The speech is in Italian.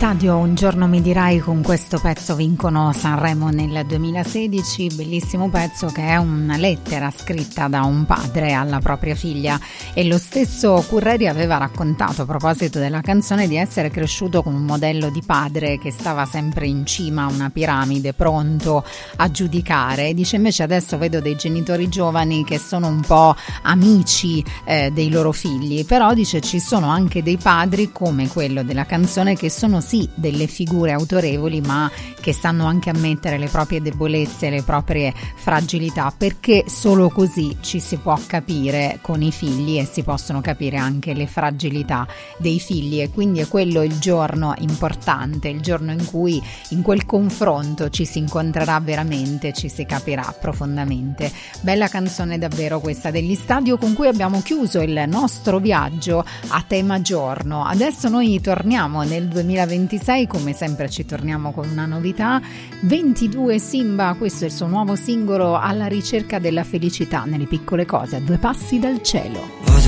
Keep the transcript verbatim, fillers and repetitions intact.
Stadio, un giorno mi dirai, con questo pezzo vincono Sanremo nel duemilasedici, bellissimo pezzo che è una lettera scritta da un padre alla propria figlia, e lo stesso Curreri aveva raccontato a proposito della canzone di essere cresciuto con un modello di padre che stava sempre in cima a una piramide pronto a giudicare. Dice invece adesso vedo dei genitori giovani che sono un po' amici eh, dei loro figli, però dice ci sono anche dei padri come quello della canzone che sono sì delle figure autorevoli, ma che sanno anche ammettere le proprie debolezze, le proprie fragilità, perché solo così ci si può capire con i figli e si possono capire anche le fragilità dei figli, e quindi è quello il giorno importante, il giorno in cui in quel confronto ci si incontrerà veramente, ci si capirà profondamente. Bella canzone davvero questa degli Stadio, con cui abbiamo chiuso il nostro viaggio a tema giorno. Adesso noi torniamo nel duemilaventisei, come sempre ci torniamo con una novità. ventidue Simba, questo è il suo nuovo singolo, Alla ricerca della felicità nelle piccole cose, a due passi dal cielo.